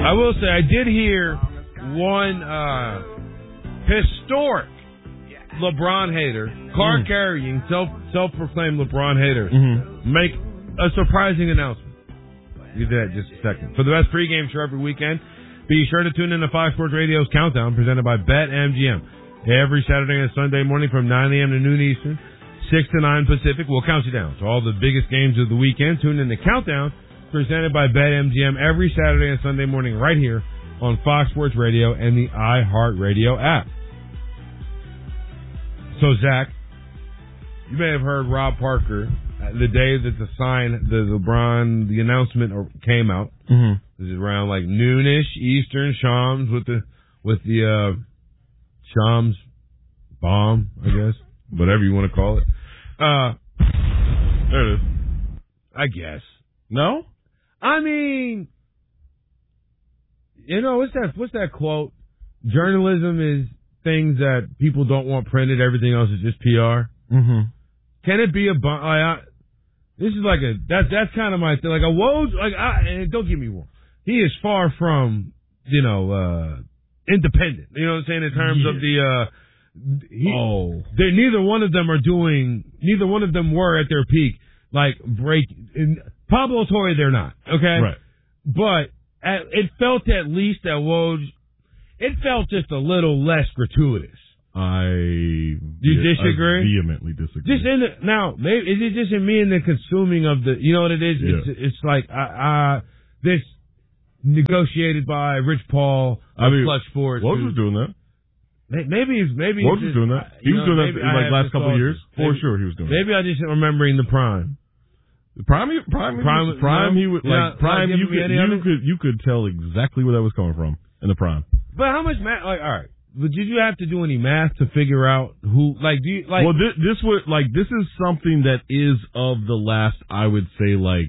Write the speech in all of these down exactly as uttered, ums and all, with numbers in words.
I will say I did hear one uh, historic LeBron hater, car carrying, self self proclaimed LeBron hater, mm-hmm. make a surprising announcement. You do that in just a second. For the best pregame show every weekend, be sure to tune in to Fox Sports Radio's Countdown, presented by BetMGM. Every Saturday and Sunday morning from nine a.m. to noon Eastern, six to nine Pacific, we'll count you down to all the biggest games of the weekend. Tune in to Countdown, presented by BetMGM, every Saturday and Sunday morning right here on Fox Sports Radio and the iHeartRadio app. So, Zach, you may have heard Rob Parker the day that the sign, the LeBron, the announcement came out. Mm-hmm. This is around like noonish Eastern, Shams with the with the uh, Shams bomb, I guess, whatever you want to call it. Uh, there it is. I guess. No? I mean, you know, what's that? What's that quote? Journalism is things that people don't want printed. Everything else is just P R. Mm-hmm. Can it be a bomb? Like, I, this is like a that's that's kind of my thing. Like a Woj. Like, I, and don't get me wrong, he is far from you know uh, independent. You know what I'm saying in terms yeah. of the. Uh, he, oh, they neither one of them are doing. Neither one of them were at their peak. Like break in Pablo Torre, they're not okay. Right. But at, it felt at least that Woj. It felt just a little less gratuitous. I you disagree? I vehemently disagree. Just in the, now, maybe is it just in me and the consuming of the? You know what it is? Yeah. It's, it's like uh, uh, this negotiated by Rich Paul of I mean, Clutch Sports. Woj was doing that. Maybe he's maybe Woj was doing that. He was know, doing that in like last couple of years. For maybe, sure, he was doing. Maybe that. I just remembering the prime. The prime, prime, prime, prime. He would like prime. You could, you could, you could tell exactly where that was coming from in the prime. But how much math? Like, all right. But did you have to do any math to figure out who, like, do you, like... Well, this, this would, like, this is something that is of the last, I would say, like,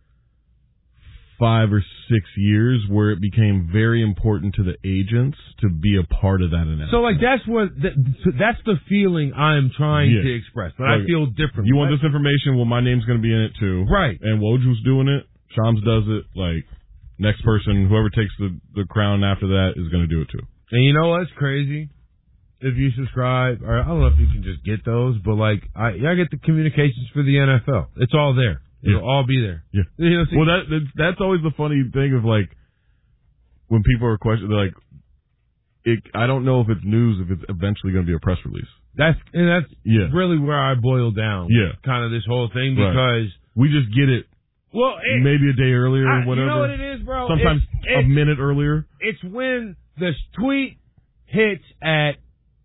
five or six years where it became very important to the agents to be a part of that announcement. So, like, that's what, that, that's the feeling I'm trying yeah. to express, but like, I feel different. You want this information? Well, my name's going to be in it, too. Right. And Woj was doing it. Shams does it. Like, next person, whoever takes the, the crown after that is going to do it, too. And you know what's crazy? If you subscribe, or I don't know if you can just get those, but like, I, I get the communications for the N F L. It's all there. It'll yeah. all be there. Yeah. You know, well, that that's, that's always the funny thing of like, when people are questioning, they're like, it, I don't know if it's news, if it's eventually going to be a press release. That's, and that's yeah. really where I boil down. Yeah. Kind of this whole thing because. Right. We just get it. Well, it, maybe a day earlier or I, whatever. You know what it is, bro? Sometimes it's, a it's, minute earlier. It's when the tweet hits at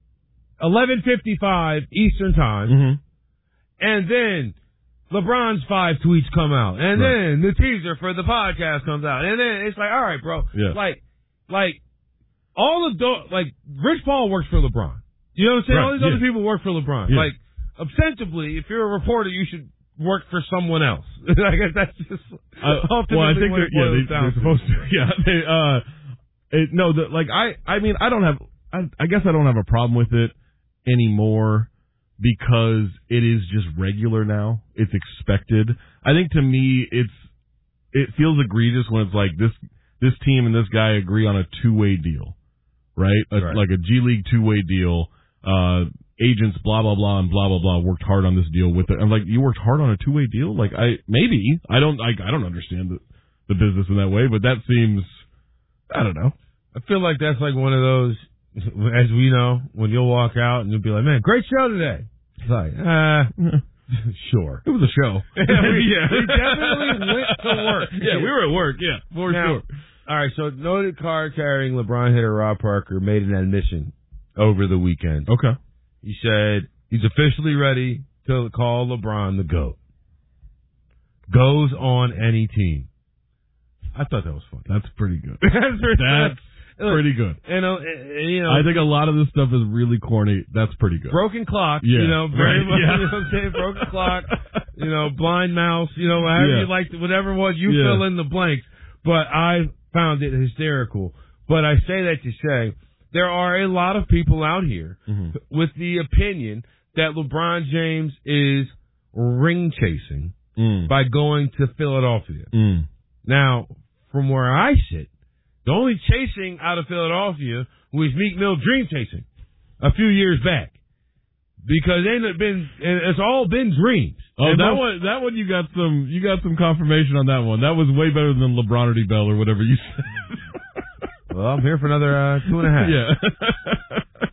eleven fifty-five Eastern Time, mm-hmm. and then LeBron's five tweets come out, and right. then the teaser for the podcast comes out, and then it's like, all right, bro, yeah. like, like all of the like Rich Paul works for LeBron. You know what I'm saying? Right. All these yeah. other people work for LeBron. Yeah. Like, ostensibly, if you're a reporter, you should work for someone else. I guess that's just uh, well, I think they're, yeah, they, they're supposed to. Yeah, they, uh, it, no, the, like I, I mean, I don't have. I, I guess I don't have a problem with it anymore because it is just regular now. It's expected. I think to me, it's it feels egregious when it's like this this team and this guy agree on a two way deal, right? A, right? Like a G League two way deal. Uh, agents, blah blah blah, and blah blah blah worked hard on this deal with it. I'm like, you worked hard on a two way deal? Like I maybe I don't I, I don't understand the the business in that way, but that seems I don't know. I feel like that's like one of those. As we know, when you'll walk out and you'll be like, man, great show today. It's like, uh, sure. It was a show. yeah, we, yeah. we definitely went to work. Yeah, we were at work, yeah, for now, sure. All right, so noted card-carrying LeBron hitter Rob Parker made an admission over the weekend. Okay. He said he's officially ready to call LeBron the GOAT. Goes on any team. I thought that was funny. That's pretty good. That's pretty That's pretty good. And, uh, you know, I think a lot of this stuff is really corny. That's pretty good. Broken clock, yeah, you know, very right, much, yeah. you know what I'm saying? Broken clock, you know, blind mouse, you know, however yeah. you like, to, whatever was, you yeah. fill in the blanks. But I found it hysterical. But I say that to say there are a lot of people out here mm-hmm. with the opinion that LeBron James is ring chasing mm. by going to Philadelphia. Mm. Now, from where I sit, The only chasing out of Philadelphia was Meek Mill dream chasing a few years back. Because ain't been, it's all been dreams. Oh, and that most, one, that one, you got some, you got some confirmation on that one. That was way better than LeBron or Bell or whatever you said. Well, I'm here for another uh, two and a half. Yeah.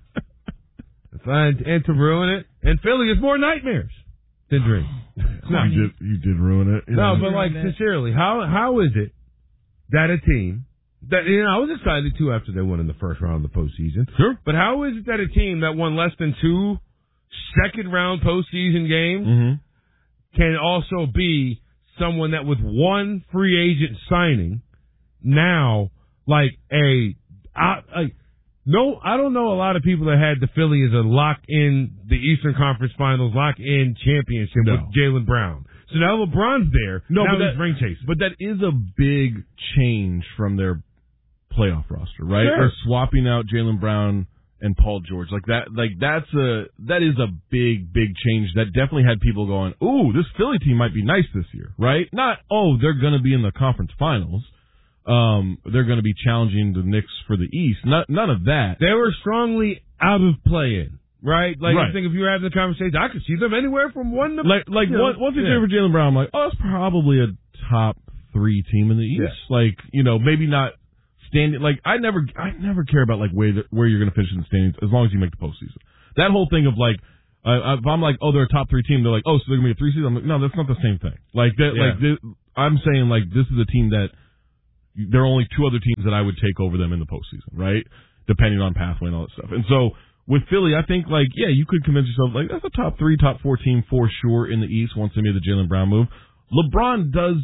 and, and to ruin it, and Philly is more nightmares than dreams. No, you did, you did ruin it. No, but like sincerely, how how is it that a team that, you know, I was excited too after they won in the first round of the postseason. Sure. But how is it that a team that won less than two second round postseason games mm-hmm. can also be someone that with one free agent signing now, like a, I, like, no, I don't know a lot of people that had the Philly as a lock in the Eastern Conference Finals, lock in championship no. with Jaylen Brown. So now LeBron's there. No, now but he's that, ring chasing. But that is a big change from their playoff roster, right? Sure. Or swapping out Jaylen Brown and Paul George. Like that, like that's a, that is a big, big change that definitely had people going, ooh, this Philly team might be nice this year, right? Not, oh, they're going to be in the conference finals. Um, they're going to be challenging the Knicks for the East. Not, none of that. They were strongly out of play-in, right? Like, right. I think if you were having the conversation, I could see them anywhere from one to... Like, like you one, know, once you yeah. for Jaylen Brown, I'm like, oh, that's probably a top three team in the East. Yeah. Like, you know, maybe not standing... Like, I never I never care about, like, where, the, where you're going to finish in the standings as long as you make the postseason. That whole thing of, like, uh, if I'm like, oh, they're a top three team, they're like, oh, so they're going to be a three seed? I'm like, no, that's not the same thing. Like, that, yeah. like this, I'm saying, like, this is a team that... There are only two other teams that I would take over them in the postseason, right? Depending on pathway and all that stuff. And so with Philly, I think, like, yeah, you could convince yourself, like, that's a top three, top four team for sure in the East once they made the Jaylen Brown move. LeBron does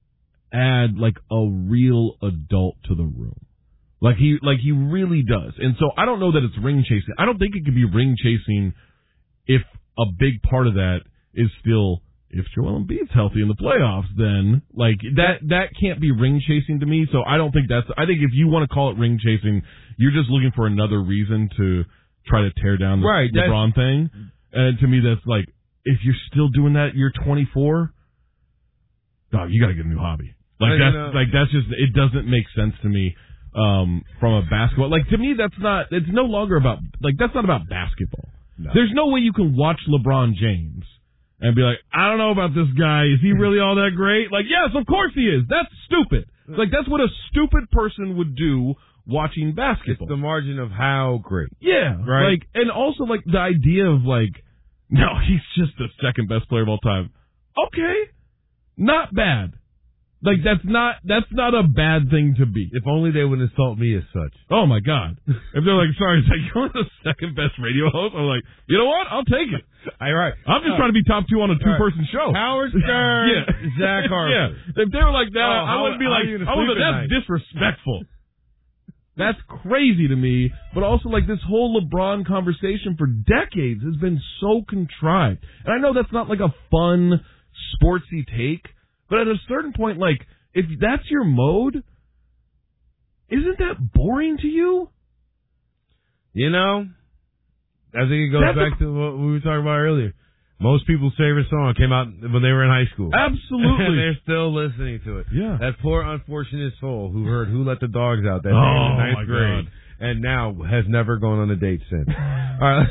add, like, a real adult to the room. Like, he, like, he really does. And so I don't know that it's ring chasing. I don't think it could be ring chasing if a big part of that is still, if Joel Embiid's healthy in the playoffs, then, like, that that can't be ring chasing to me. So I don't think that's, I think if you want to call it ring chasing, you're just looking for another reason to try to tear down the right, LeBron thing. And to me, that's like, if you're still doing that, you're twenty-four, dog, you got to get a new hobby. Like, that's, know. like, that's just, it doesn't make sense to me, um, from a basketball. Like, to me, that's not, it's no longer about, like, that's not about basketball. No. There's no way you can watch LeBron James and be like, I don't know about this guy. Is he really all that great? Like, yes, of course he is. That's stupid. Like, that's what a stupid person would do watching basketball. It's the margin of how great. Yeah. Right. Like, and also, like, the idea of, like, no, he's just the second best player of all time. Okay. Not bad. Like, that's not, that's not a bad thing to be. If only they would insult me as such. Oh my God. If they're like, sorry, it's like, you're the second best radio host, I'm like, you know what? I'll take it. All right. I'm just uh, trying to be top two on a two-person show. Howard Stern, yeah. Zach Harper. Yeah. If they were like that, oh, I wouldn't be like, oh, that's night? disrespectful. That's crazy to me. But also, like, this whole LeBron conversation for decades has been so contrived. And I know that's not like a fun, sportsy take, but at a certain point, like, if that's your mode, isn't that boring to you? You know, I think it goes that's back a, to what we were talking about earlier. Most people's favorite song came out when they were in high school. Absolutely. And they're still listening to it. Yeah. That poor unfortunate soul who heard Who Let the Dogs Out that day oh, in the ninth my grade. God. And now has never gone on a date since. All right.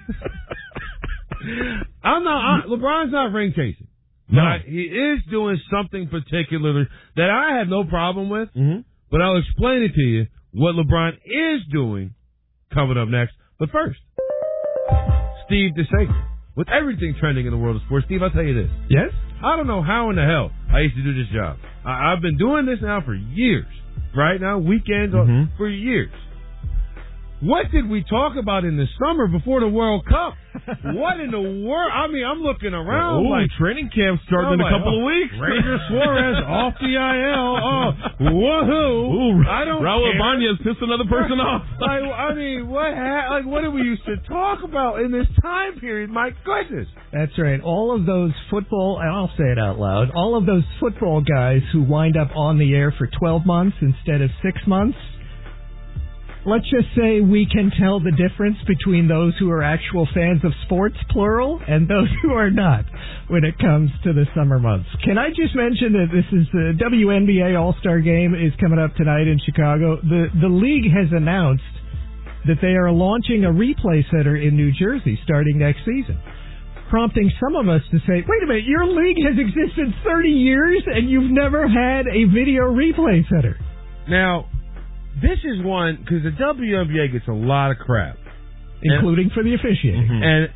I'm not, I, LeBron's not ring chasing. No. But he is doing something particular that I have no problem with, mm-hmm. but I'll explain it to you what LeBron is doing coming up next. But first, Steve DeSager. With everything trending in the world of sports, Steve, I'll tell you this. Yes? I don't know how in the hell I used to do this job. I, I've been doing this now for years, right now, weekends mm-hmm. for years. What did we talk about in the summer before the World Cup? What in the world? I mean, I'm looking around. Oh, like training camp starting in a like, couple oh, of weeks. Ranger Suarez off the I L. Oh, woohoo! Ooh, I don't Raul care. Ibanez pissed another person off. Like, I mean, what? Ha- like, what did we used to talk about in this time period? My goodness. That's right. All of those football, and I'll say it out loud, all of those football guys who wind up on the air for twelve months instead of six months. let's just say we can tell the difference between those who are actual fans of sports, plural, and those who are not when it comes to the summer months. Can I just mention that this is the W N B A All-Star Game is coming up tonight in Chicago. The, the league has announced that they are launching a replay center in New Jersey starting next season, prompting some of us to say, wait a minute, your league has existed thirty years and you've never had a video replay center. Now, this is one, because the W N B A gets a lot of crap. Including and, for the officiating. Mm-hmm. And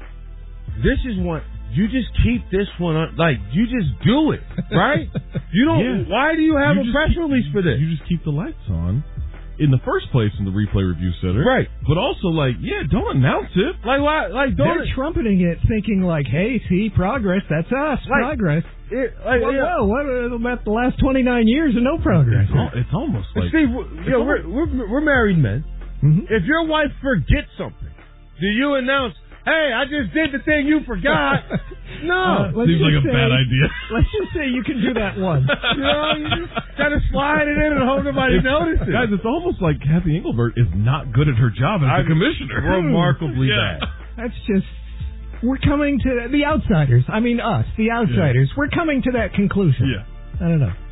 this is one, you just keep this one, on, like, you just do it, right? You don't, yeah. Why do you have you a press keep, release for this? You just keep the lights on. In the first place in the replay review center. Right. But also, like, yeah, don't announce it. Like, why? Like, don't. They're trumpeting it, thinking, like, hey, see, progress, that's us, like, progress. It, like, well, yeah. well, what about the last twenty-nine years of no progress? It's, al- it's almost like... Steve, we're, you know, we're, we're, we're married men. Mm-hmm. If your wife forgets something, do you announce, hey, I just did the thing you forgot? No. Uh, Seems like a say, bad idea. Let's just say you can do that once. You know, you just got to slide it in and hope nobody it's, notices. Guys, it's almost like Kathy Engelbert is not good at her job as I, a commissioner. Remarkably yeah. bad. That's just... We're coming to... The outsiders. I mean us, the outsiders. Yeah. We're coming to that conclusion. Yeah. I don't know.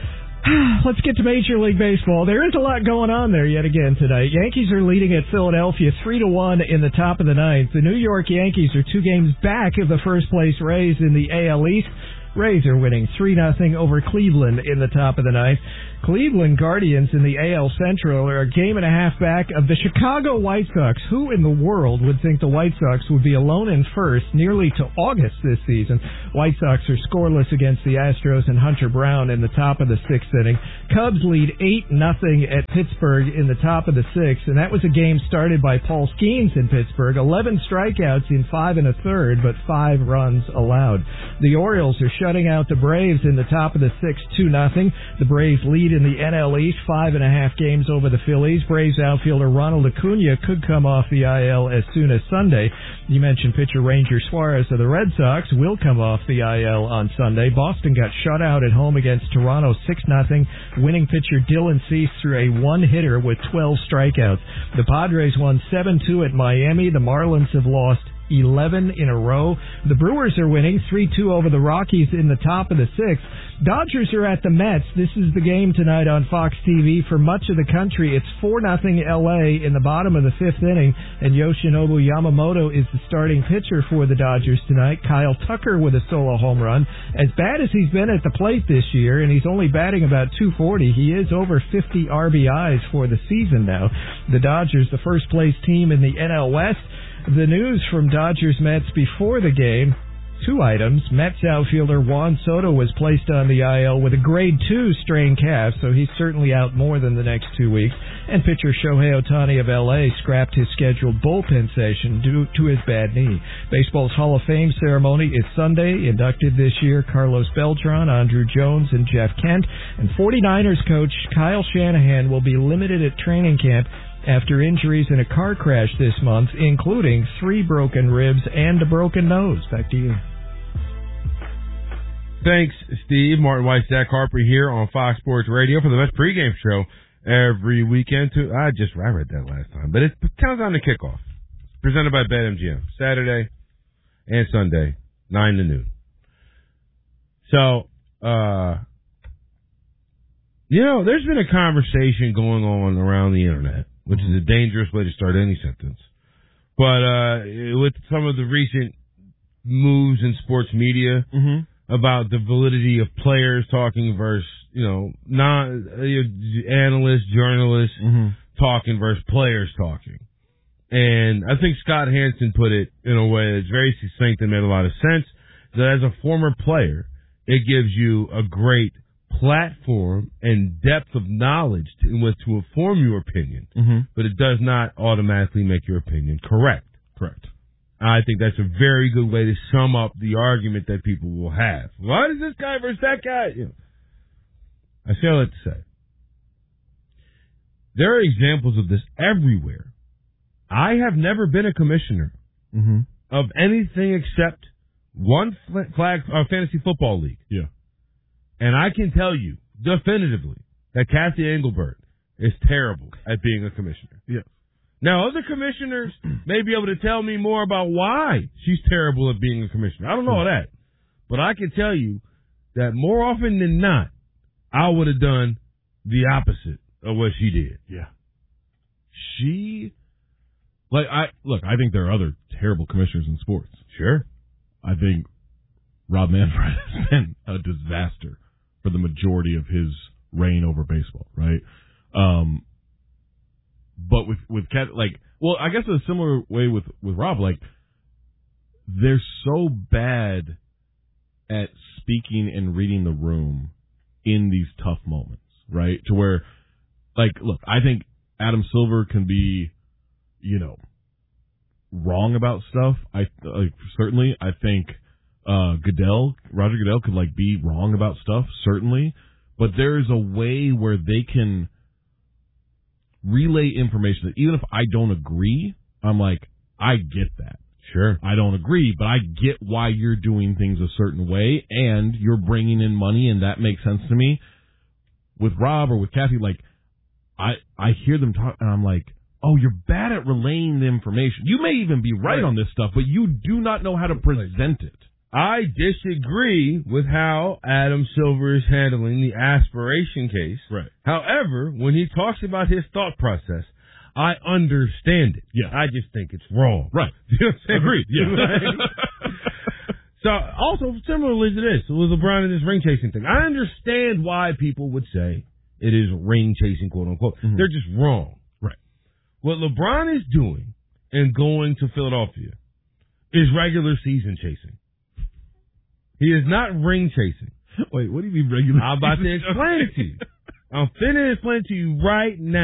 Let's get to Major League Baseball. There is a lot going on there yet again tonight. Yankees are leading at Philadelphia three to one in the top of the ninth. The New York Yankees are two games back of the first place Rays in the A L East. Rays are winning three nothing over Cleveland in the top of the ninth. Cleveland Guardians in the A L Central are a game and a half back of the Chicago White Sox. Who in the world would think the White Sox would be alone in first nearly to August this season? White Sox are scoreless against the Astros and Hunter Brown in the top of the sixth inning. Cubs lead eight nothing at Pittsburgh in the top of the sixth, and that was a game started by Paul Skeens in Pittsburgh. eleven strikeouts in five and a third, but five runs allowed. The Orioles are shutting out the Braves in the top of the sixth, two nothing. The Braves lead in the N L East, five and a half games over the Phillies. Braves outfielder Ronald Acuna could come off the I L as soon as Sunday. You mentioned pitcher Ranger Suarez of the Red Sox will come off the I L on Sunday. Boston got shut out at home against Toronto, six nothing. Winning pitcher Dylan Cease threw a one-hitter with twelve strikeouts. The Padres won seven two at Miami. The Marlins have lost eleven in a row. The Brewers are winning three two over the Rockies in the top of the sixth. Dodgers are at the Mets. This is the game tonight on Fox T V. For much of the country, it's four nothing L A in the bottom of the fifth inning, and Yoshinobu Yamamoto is the starting pitcher for the Dodgers tonight. Kyle Tucker with a solo home run. As bad as he's been at the plate this year, and he's only batting about two forty, he is over fifty R B Is for the season now. The Dodgers, the first place team in the N L West. The news from Dodgers Mets before the game, two items. Mets outfielder Juan Soto was placed on the I L with a grade two strained calf, so he's certainly out more than the next two weeks. And pitcher Shohei Ohtani of L A scrapped his scheduled bullpen session due to his bad knee. Baseball's Hall of Fame ceremony is Sunday. Inducted this year Carlos Beltran, Andruw Jones, and Jeff Kent. And 49ers coach Kyle Shanahan will be limited at training camp after injuries in a car crash this month, including three broken ribs and a broken nose. Back to you. Thanks, Steve. Martin White, Zach Harper here on Fox Sports Radio for the best pregame show every weekend. Too. I just I read that last time, but it counts on the kickoff. Presented by BetMGM, Saturday and Sunday, nine to noon. So, uh, you know, there's been a conversation going on around the internet, which is a dangerous way to start any sentence. But uh, with some of the recent moves in sports media mm-hmm. about the validity of players talking versus, you know, non uh, analysts, journalists mm-hmm. talking versus players talking. And I think Scott Hansen put it in a way that's very succinct and made a lot of sense, that as a former player, it gives you a great platform and depth of knowledge to, in which to inform your opinion, mm-hmm. but it does not automatically make your opinion correct. Correct. I think that's a very good way to sum up the argument that people will have. What is this guy versus that guy? You know, I say all that to say, there are examples of this everywhere. I have never been a commissioner mm-hmm. of anything except one flag uh, fantasy football league. Yeah. And I can tell you definitively that Kathy Engelbert is terrible at being a commissioner. Yeah. Now, other commissioners may be able to tell me more about why she's terrible at being a commissioner. I don't know that. But I can tell you that more often than not, I would have done the opposite of what she did. Yeah. She, like, I, look, I think there are other terrible commissioners in sports. Sure. I think Rob Manfred has been a disaster for the majority of his reign over baseball, right? Um, but with, with Cat, like, well, I guess in a similar way with, with Rob, like, they're so bad at speaking and reading the room in these tough moments, right? To where, like, look, I think Adam Silver can be, you know, wrong about stuff. I like, certainly, I think uh, Goodell, Roger Goodell, could like be wrong about stuff, certainly. But there is a way where they can relay information that even if I don't agree, I'm like, I get that. Sure. I don't agree, but I get why you're doing things a certain way, and you're bringing in money, and that makes sense to me. With Rob or with Kathy, like, I I hear them talk, and I'm like, oh, you're bad at relaying the information. You may even be right, right. on this stuff, but you do not know how to present it. I disagree with how Adam Silver is handling the aspiration case. Right. However, when he talks about his thought process, I understand it. Yeah. I just think it's wrong. Right. You know what I'm saying? Agreed. Yeah. So, also, similarly to this, with LeBron and this ring chasing thing, I understand why people would say it is ring chasing, quote unquote. Mm-hmm. They're just wrong. Right. What LeBron is doing and going to Philadelphia is regular season chasing. He is not ring chasing. Wait, what do you mean regular I'm about to explain it to you. I'm finna explain it to you right now.